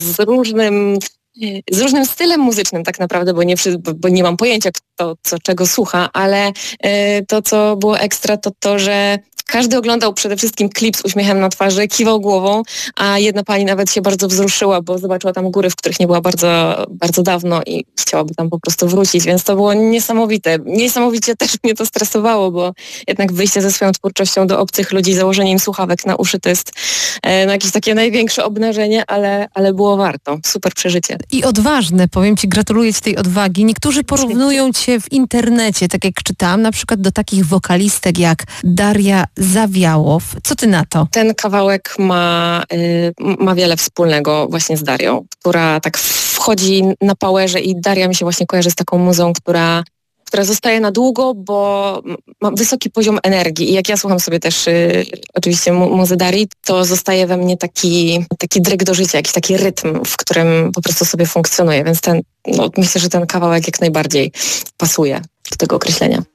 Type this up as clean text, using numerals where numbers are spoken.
z różnym stylem muzycznym tak naprawdę, bo nie mam pojęcia kto czego słucha, ale to, co było ekstra, to, że każdy oglądał przede wszystkim klip z uśmiechem na twarzy, kiwał głową, a jedna pani nawet się bardzo wzruszyła, bo zobaczyła tam góry, w których nie była bardzo, bardzo dawno i chciałaby tam po prostu wrócić, więc to było niesamowite. Niesamowicie też mnie to stresowało, bo jednak wyjście ze swoją twórczością do obcych ludzi, założenie im słuchawek na uszy to jest jakieś takie największe obnażenie, ale było warto. Super przeżycie. I odważne, powiem Ci, gratuluję Ci tej odwagi. Niektórzy porównują Cię w internecie, tak jak czytałam, na przykład do takich wokalistek jak Daria Zawiałow. Co Ty na to? Ten kawałek ma wiele wspólnego właśnie z Darią, która tak wchodzi na powerze i Daria mi się właśnie kojarzy z taką muzą, która zostaje na długo, bo ma wysoki poziom energii i jak ja słucham sobie też oczywiście muzy Darii, to zostaje we mnie taki dryg do życia, jakiś taki rytm, w którym po prostu sobie funkcjonuje, więc myślę, że ten kawałek jak najbardziej pasuje do tego określenia.